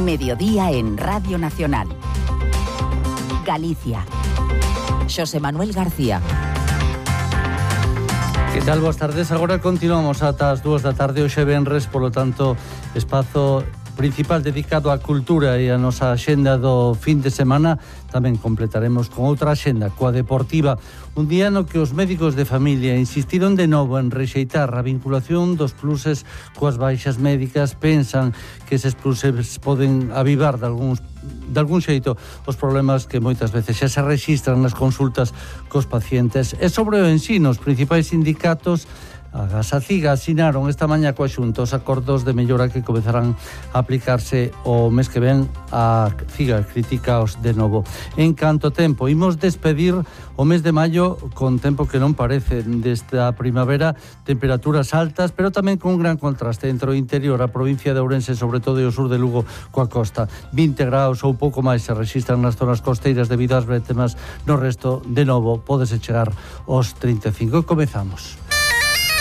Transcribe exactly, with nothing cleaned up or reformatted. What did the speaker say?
Mediodía en Radio Nacional. Galicia. Xosé Manuel García. Que tal? Boas tardes. Agora continuamos ata as dúas da tarde. Hoxe venres, polo tanto, espazo principal dedicado á cultura e a nosa axenda do fin de semana. Tamén completaremos con outra axenda, coa deportiva. Un día no que os médicos de familia insistiron de novo en rexeitar a vinculación dos pluses coas baixas médicas. Pensan que eses pluses poden avivar de algúns de algún xeito os problemas que moitas veces xa se rexistran nas consultas cos pacientes. E sobre o ensino, os principais sindicatos a Gasaciga asinaron esta mañá coa Xunta os acordos de mellora que comezarán a aplicarse o mes que ven. A Ciga criticaos de novo. En canto tempo, imos despedir o mes de maio con tempo que non parece desta primavera, temperaturas altas, pero tamén con un gran contraste entre o interior, a provincia de Ourense, sobre todo e o sur de Lugo coa costa. vinte graus ou pouco máis se rexistran nas zonas costeiras debido ás brétemas. No resto, de novo, pódese chegar aos trinta e cinco. Comezamos.